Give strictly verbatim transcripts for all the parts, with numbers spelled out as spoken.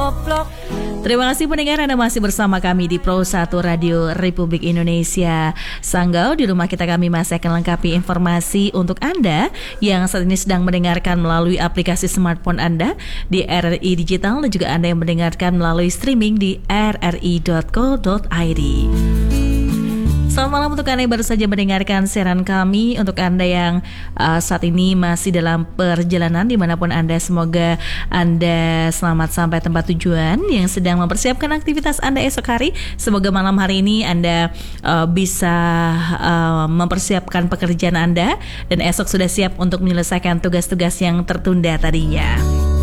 Terima kasih pendengar, Anda masih bersama kami di Pro satu Radio Republik Indonesia Sanggau. Di rumah kita kami masih akan lengkapi informasi untuk Anda yang saat ini sedang mendengarkan melalui aplikasi smartphone Anda di R R I Digital, dan juga Anda yang mendengarkan melalui streaming di r r i dot co dot i d. Selamat malam untuk Anda yang baru saja mendengarkan siaran kami. Untuk Anda yang uh, saat ini masih dalam perjalanan dimanapun Anda, semoga Anda selamat sampai tempat tujuan. Yang sedang mempersiapkan aktivitas Anda esok hari, semoga malam hari ini Anda uh, bisa uh, mempersiapkan pekerjaan Anda dan esok sudah siap untuk menyelesaikan tugas-tugas yang tertunda tadinya.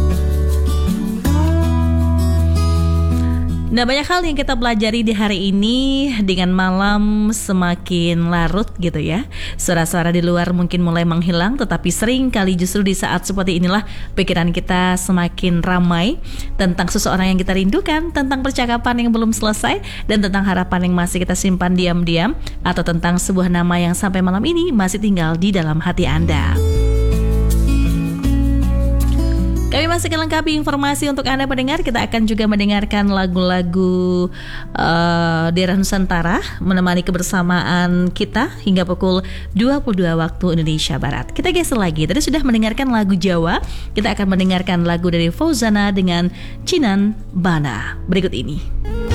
Nah, banyak hal yang kita pelajari di hari ini. Dengan malam semakin larut gitu ya, suara-suara di luar mungkin mulai menghilang, tetapi sering kali justru di saat seperti inilah pikiran kita semakin ramai tentang seseorang yang kita rindukan, tentang percakapan yang belum selesai, dan tentang harapan yang masih kita simpan diam-diam, atau tentang sebuah nama yang sampai malam ini masih tinggal di dalam hati Anda. Kami masih akan lengkapi informasi untuk Anda pendengar. Kita akan juga mendengarkan lagu-lagu uh, daerah Nusantara menemani kebersamaan kita hingga pukul dua puluh dua waktu Indonesia Barat. Kita geser lagi. Tadi sudah mendengarkan lagu Jawa. Kita akan mendengarkan lagu dari Fauzana dengan Cinan Bana berikut ini.